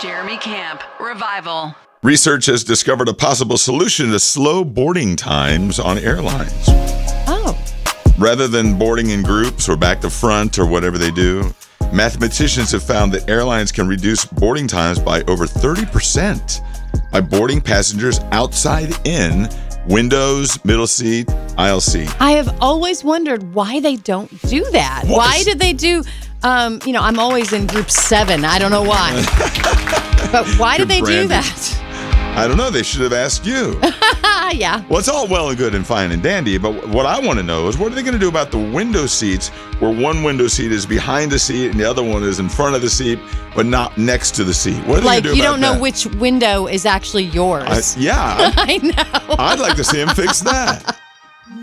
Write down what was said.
Jeremy Camp, Revival. Research has discovered a possible solution to slow boarding times on airlines. Oh. Rather than boarding in groups or back to front or whatever they do, mathematicians have found that airlines can reduce boarding times by over 30% by boarding passengers outside in, windows, middle seat, aisle seat. I have always wondered why they don't do that. Why did they do, I'm always in group 7. I don't know why. But why did they do that? I don't know. They should have asked you. Yeah. Well, it's all well and good and fine and dandy, but what I want to know is what are they going to do about the window seats where one window seat is behind the seat and the other one is in front of the seat, but not next to the seat? What are they going to do about that? Like, you don't know which window is actually yours. Yeah. I know. I'd like to see him fix that.